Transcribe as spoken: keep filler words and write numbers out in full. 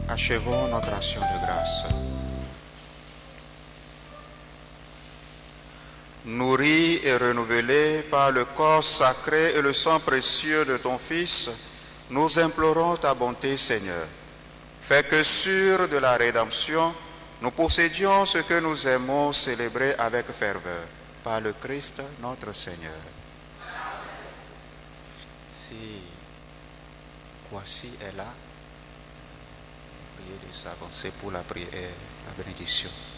Achevons notre action de grâce. Nourris et renouvelés par le corps sacré et le sang précieux de ton Fils, nous implorons ta bonté, Seigneur. Fais que, sûrs de la rédemption, nous possédions ce que nous aimons célébrer avec ferveur, par le Christ notre Seigneur. Si Kwasi est là, priez de s'avancer pour la prière, la bénédiction.